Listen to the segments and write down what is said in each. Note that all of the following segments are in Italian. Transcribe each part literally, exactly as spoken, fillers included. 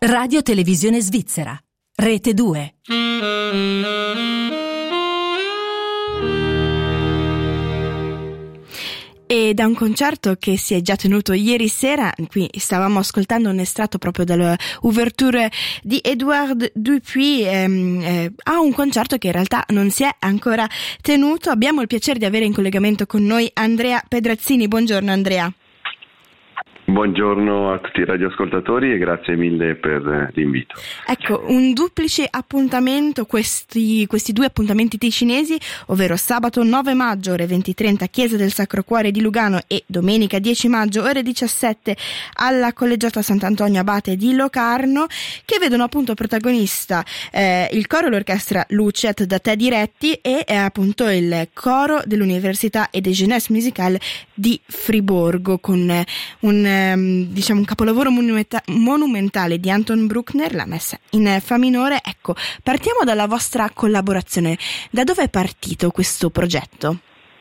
Radio Televisione Svizzera, Rete due. E da un concerto che si è già tenuto ieri sera, qui stavamo ascoltando un estratto proprio dall'ouverture di Edouard Dupuis, ehm, eh, a un concerto che in realtà non si è ancora tenuto. Abbiamo il piacere di avere in collegamento con noi Andrea Pedrazzini. Buongiorno Andrea. Buongiorno a tutti i radioascoltatori e grazie mille per l'invito. Ecco, un duplice appuntamento, questi, questi due appuntamenti ticinesi, ovvero sabato nove maggio ore venti e trenta Chiesa del Sacro Cuore di Lugano e domenica dieci maggio ore diciassette alla Collegiata Sant'Antonio Abate di Locarno, che vedono appunto protagonista eh, il coro e l'orchestra Lucet da te diretti e eh, appunto il coro dell'Università et des Jeunesses Musicales di Friburgo con eh, un diciamo un capolavoro monumenta- monumentale di Anton Bruckner, la messa in fa minore. Ecco, partiamo dalla vostra collaborazione. Da dove è partito questo progetto?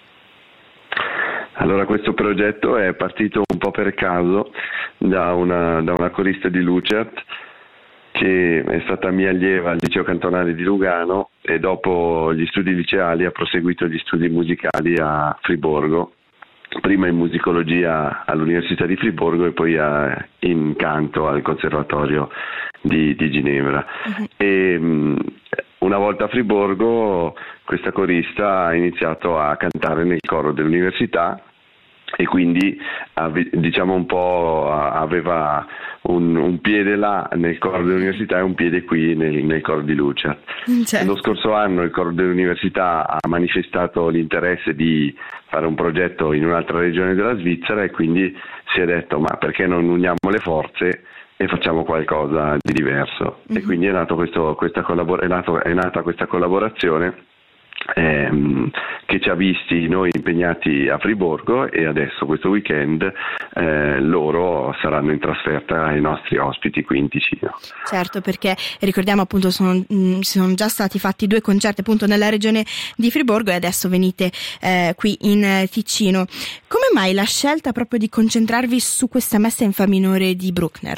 Allora, questo progetto è partito un po' per caso da una, da una corista di Lucert che è stata mia allieva al liceo cantonale di Lugano e dopo gli studi liceali ha proseguito gli studi musicali a Friburgo, prima in musicologia all'Università di Friburgo e poi a, in canto al Conservatorio di, di Ginevra. Uh-huh. E um, una volta a Friburgo questa corista ha iniziato a cantare nel coro dell'università e quindi diciamo un po' aveva un, un piede là nel coro dell'università e un piede qui nel, nel coro di Lucert. Certo. Lo scorso anno il coro dell'università ha manifestato l'interesse di fare un progetto in un'altra regione della Svizzera e quindi si è detto ma perché non uniamo le forze e facciamo qualcosa di diverso. Mm-hmm. E quindi è, nato questo, questa collabor- è, nato, è nata questa collaborazione Ehm, che ci ha visti noi impegnati a Friburgo e adesso questo weekend eh, loro saranno in trasferta ai nostri ospiti qui in Ticino. Certo, perché ricordiamo appunto sono, mh, sono già stati fatti due concerti appunto nella regione di Friburgo e adesso venite eh, qui in eh, Ticino. Come mai la scelta proprio di concentrarvi su questa messa in fa minore di Bruckner?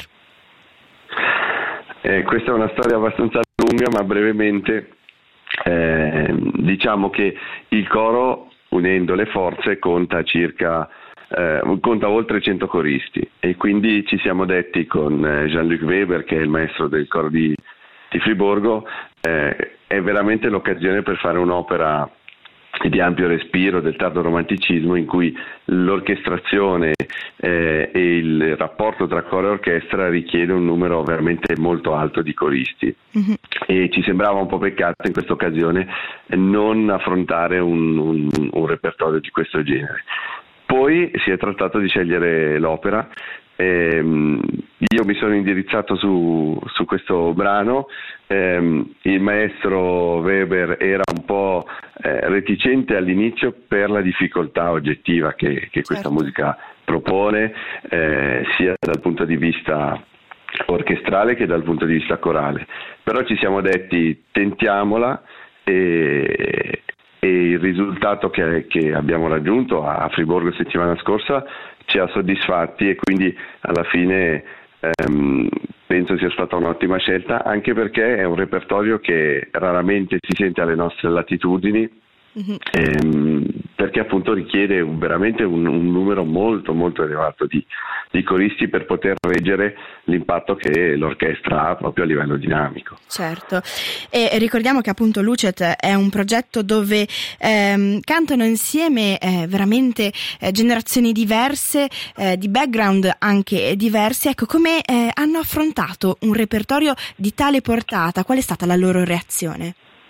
Eh, questa è una storia abbastanza lunga, ma brevemente Eh, diciamo che il coro, unendo le forze, conta circa eh, conta oltre cento coristi e quindi ci siamo detti con eh, Jean-Luc Weber, che è il maestro del coro di, di Friburgo, eh, è veramente l'occasione per fare un'opera di ampio respiro del tardo romanticismo in cui l'orchestrazione eh, e il rapporto tra coro e orchestra richiede un numero veramente molto alto di coristi. Mm-hmm. E ci sembrava un po' peccato in questa occasione non affrontare un, un, un repertorio di questo genere. Poi si è trattato di scegliere l'opera. Ehm, io mi sono indirizzato su, su questo brano. Ehm, il maestro Weber era un po' eh, reticente all'inizio per la difficoltà oggettiva che, che questa certo. musica propone, eh, sia dal punto di vista orchestrale che dal punto di vista corale. Però ci siamo detti tentiamola e, e il risultato che, che abbiamo raggiunto a Friburgo settimana scorsa ci ha soddisfatti e quindi alla fine ehm, penso sia stata un'ottima scelta, anche perché è un repertorio che raramente si sente alle nostre latitudini, mm-hmm. ehm, perché appunto richiede un, veramente un, un numero molto molto elevato di, di coristi per poter reggere l'impatto che l'orchestra ha proprio a livello dinamico. Certo, e ricordiamo che appunto Lucet è un progetto dove ehm, cantano insieme eh, veramente eh, generazioni diverse, eh, di background anche diversi. Ecco, come eh, hanno affrontato un repertorio di tale portata? Qual è stata la loro reazione?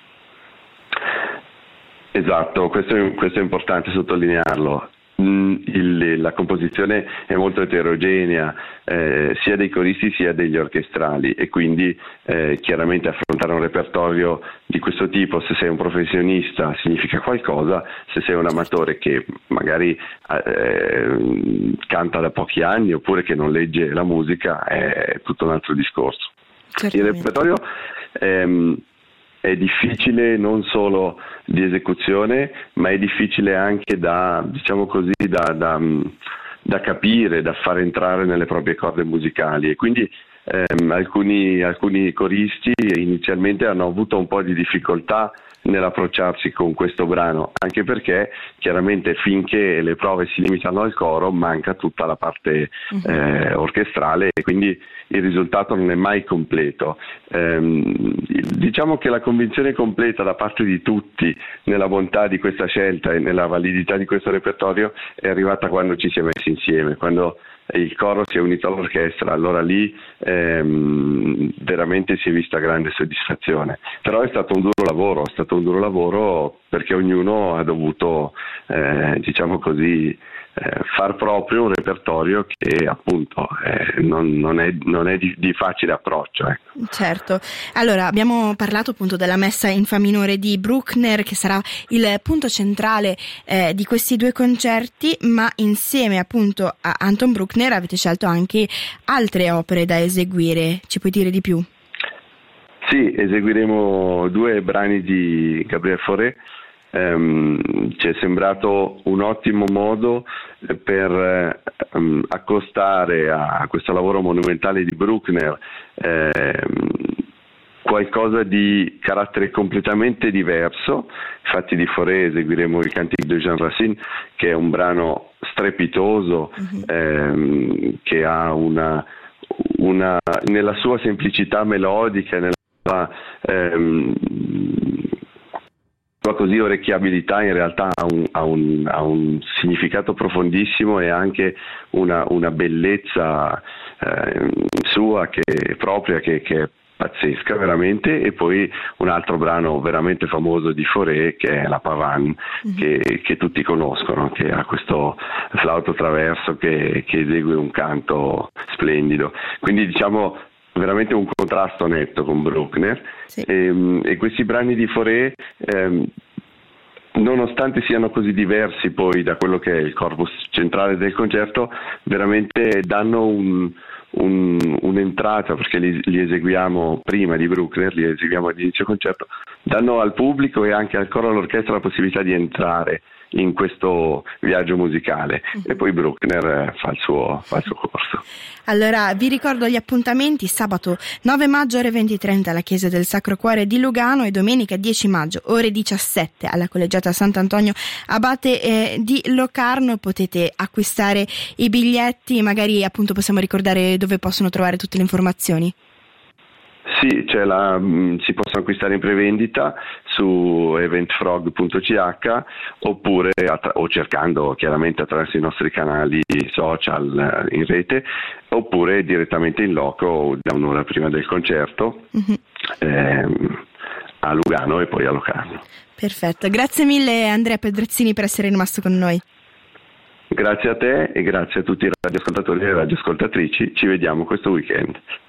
Esatto, questo è, questo è importante sottolinearlo. Il, la composizione è molto eterogenea, eh, sia dei coristi sia degli orchestrali e quindi eh, chiaramente affrontare un repertorio di questo tipo, se sei un professionista significa qualcosa, se sei un amatore che magari eh, canta da pochi anni oppure che non legge la musica è tutto un altro discorso. Certamente. Il repertorio ehm, è difficile non solo di esecuzione, ma è difficile anche da, diciamo così, da, da, da capire, da far entrare nelle proprie corde musicali, e quindi ehm, alcuni, alcuni coristi inizialmente hanno avuto un po' di difficoltà nell'approcciarsi con questo brano, anche perché chiaramente finché le prove si limitano al coro manca tutta la parte eh, orchestrale, e quindi il risultato non è mai completo. Ehm, diciamo che la convinzione completa da parte di tutti nella bontà di questa scelta e nella validità di questo repertorio è arrivata quando ci si è messi insieme, quando il coro si è unito all'orchestra. Allora lì ehm, veramente si è vista grande soddisfazione. Però è stato un duro lavoro, è stato un duro lavoro perché ognuno ha dovuto, eh, diciamo così, eh, far proprio un repertorio che appunto eh, non, non è, non è di, di facile approccio. Ecco. Certo. Allora, abbiamo parlato appunto della messa in fa minore di Bruckner, che sarà il punto centrale eh, di questi due concerti, ma insieme appunto a Anton Bruckner avete scelto anche altre opere da eseguire. Ci puoi dire di più? Sì, eseguiremo due brani di Gabriel Fauré. Um, ci è sembrato un ottimo modo per um, accostare a questo lavoro monumentale di Bruckner um, qualcosa di carattere completamente diverso. Infatti di Fauré eseguiremo il Cantique de Jean Racine, che è un brano strepitoso, mm-hmm. um, che ha una, una nella sua semplicità melodica, nella sua um, così orecchiabilità, in realtà ha un, ha un, ha un significato profondissimo e anche una, una bellezza eh, sua che è propria, che, che è pazzesca veramente. E poi un altro brano veramente famoso di Fauré, che è la Pavane, mm-hmm. che, che tutti conoscono, che ha questo flauto traverso che, che esegue un canto splendido. Quindi diciamo veramente un contrasto netto con Bruckner, sì. e, e questi brani di Fauré, ehm, nonostante siano così diversi poi da quello che è il corpus centrale del concerto, veramente danno un, un, un'entrata, perché li, li eseguiamo prima di Bruckner, li eseguiamo all'inizio concerto, danno al pubblico e anche al coro e all'orchestra la possibilità di entrare in questo viaggio musicale, e poi Bruckner fa il suo, fa il suo corso. Allora vi ricordo gli appuntamenti: sabato nove maggio ore venti e trenta alla Chiesa del Sacro Cuore di Lugano, e domenica dieci maggio ore diciassette alla Collegiata Sant'Antonio Abate eh, di Locarno. Potete acquistare i biglietti, magari appunto possiamo ricordare dove possono trovare tutte le informazioni. Sì, c'è la, mh, si possono acquistare in prevendita su eventfrog punto c h, oppure attra- o cercando chiaramente attraverso i nostri canali social eh, in rete, oppure direttamente in loco da un'ora prima del concerto, mm-hmm. ehm, a Lugano e poi a Locarno. Perfetto, grazie mille Andrea Pedrezzini per essere rimasto con noi. Grazie a te e grazie a tutti i radioascoltatori e radioascoltatrici, ci vediamo questo weekend.